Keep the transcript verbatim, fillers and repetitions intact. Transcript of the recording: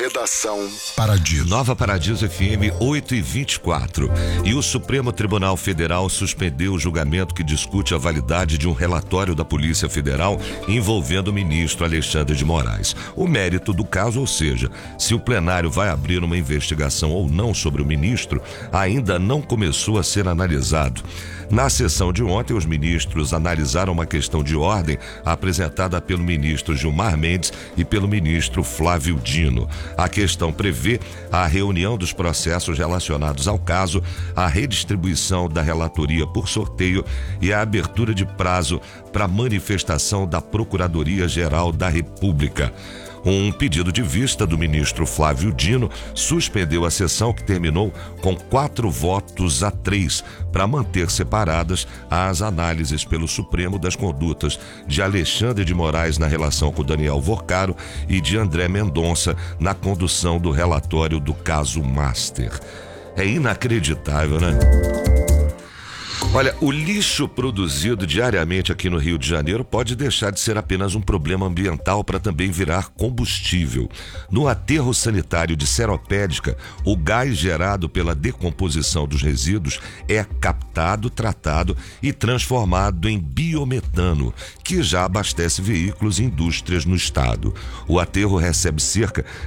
Redação Paradiso. Nova Paradiso F M oito e vinte e quatro. E o Supremo Tribunal Federal suspendeu o julgamento que discute a validade de um relatório da Polícia Federal envolvendo o ministro Alexandre de Moraes. O mérito do caso, ou seja, se o plenário vai abrir uma investigação ou não sobre o ministro, ainda não começou a ser analisado. Na sessão de ontem, os ministros analisaram uma questão de ordem apresentada pelo ministro Gilmar Mendes e pelo ministro Flávio Dino. A questão prevê a reunião dos processos relacionados ao caso, a redistribuição da relatoria por sorteio e a abertura de prazo para manifestação da Procuradoria-Geral da República. Um pedido de vista do ministro Flávio Dino suspendeu a sessão, que terminou com quatro votos a três para manter separadas as análises pelo Supremo das condutas de Alexandre de Moraes na relação com Daniel Vorcaro e de André Mendonça na condução do relatório do caso Master. É inacreditável, né? Olha, o lixo produzido diariamente aqui no Rio de Janeiro pode deixar de ser apenas um problema ambiental para também virar combustível. No aterro sanitário de Seropédica, o gás gerado pela decomposição dos resíduos é captado, tratado e transformado em biometano, que já abastece veículos e indústrias no estado. O aterro recebe cerca